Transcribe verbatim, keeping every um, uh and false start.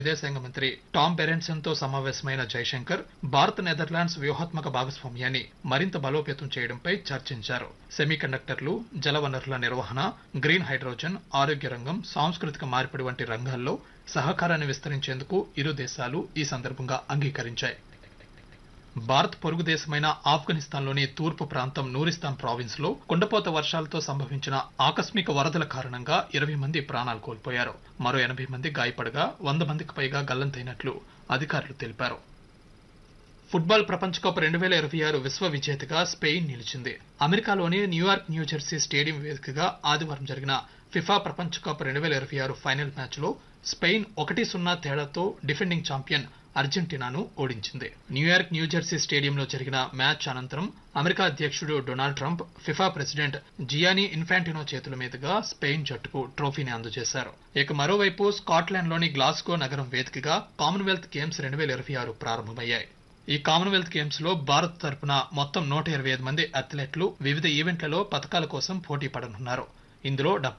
విదేశాంగ మంత్రి Tom Berendsen తో సమావేశమైన జైశంకర్ భారత్ నెదర్లాండ్స్ వ్యూహాత్మక భాగస్వామ్యాన్ని మరింత బలోపేతం చేయడంపై చర్చించారు. సెమీకండక్టర్లు, జలవనరుల నిర్వహణ, గ్రీన్ హైడ్రోజన్, ఆరోగ్య రంగం, సాంస్కృతిక మార్పిడి వంటి రంగాల్లో సహకారాన్ని విస్తరించేందుకు ఇరు దేశాలు ఈ సందర్భంగా అంగీకరించాయి. భారత్ పొరుగు దేశమైన ఆఫ్ఘనిస్తాన్లోని తూర్పు ప్రాంతం నూరిస్తాన్ ప్రావిన్స్ లో కుండపోత వర్షాలతో సంభవించిన ఆకస్మిక వరదల కారణంగా ఇరవై మంది ప్రాణాలు కోల్పోయారు. మరో ఎనభై మంది గాయపడగా వంద మందికి పైగా గల్లంతైనట్లు అధికారులు తెలిపారు. ఫుట్బాల్ ప్రపంచ కప్ రెండు వేల ఇరవై ఆరు విశ్వ విజేతగా స్పెయిన్ నిలిచింది. అమెరికాలోని న్యూయార్క్ న్యూజెర్సీ స్టేడియం వేదికగా ఆదివారం జరిగిన ఫిఫా ప్రపంచ కప్ రెండు వేల ఇరవై ఆరు ఫైనల్ మ్యాచ్ లో స్పెయిన్ ఒకటి సున్నా తేడాతో డిఫెండింగ్ ఛాంపియన్ అర్జెంటీనాను ఓడించింది. న్యూయార్క్ న్యూజెర్సీ స్టేడియంలో జరిగిన మ్యాచ్ అనంతరం అమెరికా అధ్యక్షుడు Donald Trump FIFA president Giani Infantino చేతుల మీదుగా స్పెయిన్ జట్టుకు ట్రోఫీని అందజేశారు. ఇక మరోవైపు స్కాట్లాండ్ లోని గ్లాస్గో నగరం వేదికగా కామన్వెల్త్ గేమ్స్ రెండు వేల ఇరవై ఆరు ప్రారంభమయ్యాయి. ఈ కామన్వెల్త్ గేమ్స్ లో భారత్ తరపున మొత్తం నూట ఇరవై ఐదు మంది అథ్లెట్లు వివిధ ఈవెంట్లలో పతకాల కోసం పోటీ పడనున్నారు. ఇందులో